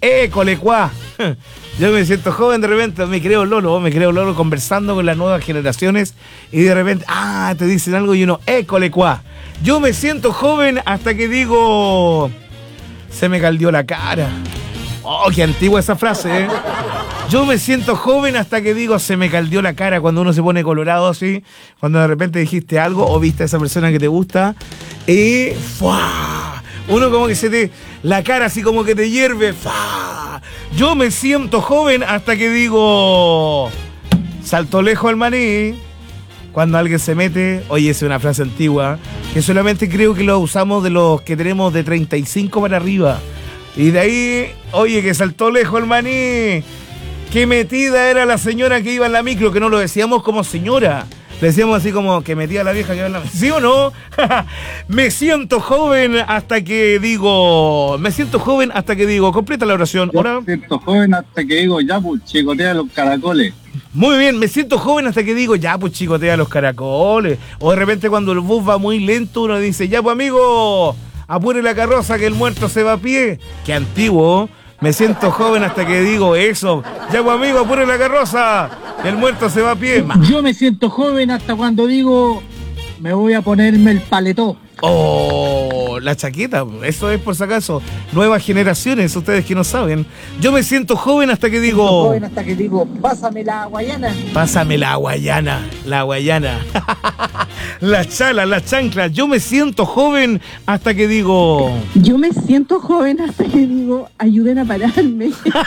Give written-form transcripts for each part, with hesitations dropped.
école cuá. Yo me siento joven, de repente me creo Lolo conversando con las nuevas generaciones y de repente, te dicen algo y uno, école cuá. Yo me siento joven hasta que digo, se me caldeó la cara. Oh, qué antigua esa frase, ¿eh? Yo me siento joven hasta que digo, se me caldeó la cara, cuando uno se pone colorado así, cuando de repente dijiste algo o viste a esa persona que te gusta y ¡fua! Uno como que la cara así como que te hierve. ¡Fua! Yo me siento joven hasta que digo, saltó lejos el maní. Cuando alguien se mete, oye, esa es una frase antigua, que solamente creo que lo usamos de los que tenemos de 35 para arriba. Y de ahí, oye, que saltó lejos el maní. Qué metida era la señora que iba en la micro, que no lo decíamos como señora. Le decíamos así como que metía la vieja que iba en la micro. ¿Sí o no? Me siento joven hasta que digo... Completa la oración. Me siento joven hasta que digo, ya pues, chicotea los caracoles. Muy bien, me siento joven hasta que digo, ya pues, chicotea los caracoles. O de repente cuando el bus va muy lento, uno dice, ya pues, amigo... Apure la carroza que el muerto se va a pie. Qué antiguo. Me siento joven hasta que digo eso. Ya pues amigo, apure la carroza. El muerto se va a pie. Yo me siento joven hasta cuando digo, me voy a ponerme el paletó. Oh, la chaqueta. Eso es por si acaso. Nuevas generaciones, ustedes que no saben. Yo me siento joven hasta que digo... Pásame la hawaiana. Pásame la hawaiana. La hawaiana. La chala, la chancla. Yo me siento joven hasta que digo... Yo me siento joven hasta que digo, ayuden a pararme.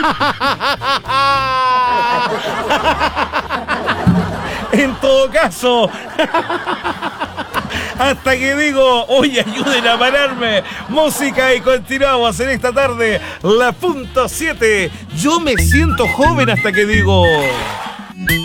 En todo caso... Hasta que digo, oye, ayuden a pararme. Música y continuamos en esta tarde, la punto 7. Yo me siento joven hasta que digo...